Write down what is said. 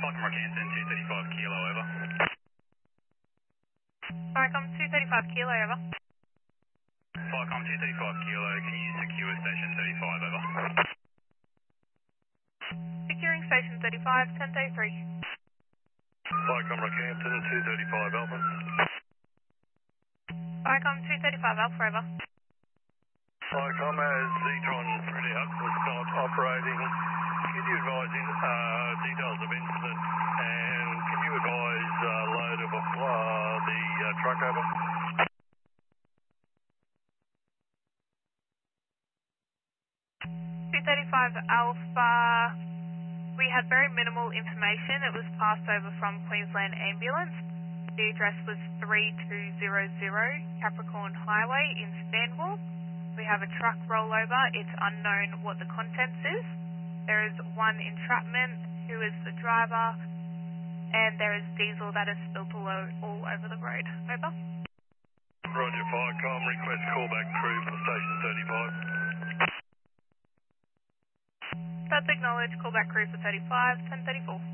Falcon Rockhampton, 235 kilo, over. Falcon 235 kilo, over. Falcon 235 kilo, can you secure station 35, over? Securing station 35, 10 day 3. Falcon Rockhampton, 235 Alpha. Falcon 235 Alpha, over. Falcon, as Zetron Redoubt was not operating, can you advise details of incident and can you advise load of the truck, over? 235 Alpha, we had very minimal information. It was passed over from Queensland Ambulance. The address was 3200 Capricorn Highway in Stanwell. We have a truck rollover. It's unknown what the contents is. There is one entrapment, who is the driver, and there is diesel that is spilled all over the road. Over. Roger, Falcon, request callback crew for station 35. That's acknowledged. Callback crew for 35, 1034.